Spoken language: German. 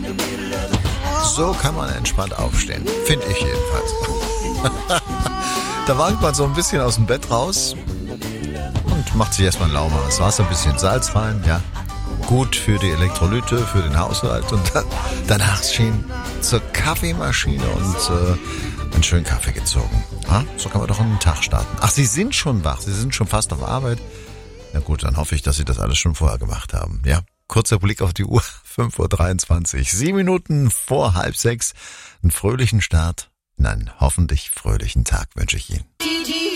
So kann man entspannt aufstehen. Finde ich jedenfalls. Da wankt man so ein bisschen aus dem Bett raus und macht sich erstmal ein lauwarmes Wasser, ein bisschen Salz rein, ja. Gut für die Elektrolyte, für den Haushalt und danach schien zur Kaffeemaschine und einen schönen Kaffee gezogen. Ha? So kann man doch einen Tag starten. Ach, Sie sind schon wach, Sie sind schon fast auf Arbeit. Na gut, dann hoffe ich, dass Sie das alles schon vorher gemacht haben, ja. Kurzer Blick auf die Uhr, 5:23 Uhr, 7 Minuten vor 5:30. Einen fröhlichen Start, nein, hoffentlich fröhlichen Tag wünsche ich Ihnen.